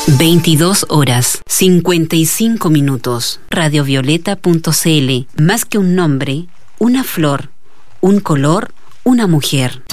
22 horas, 55 minutos. Radiovioleta.cl. Más que un nombre, una flor, un color, una mujer.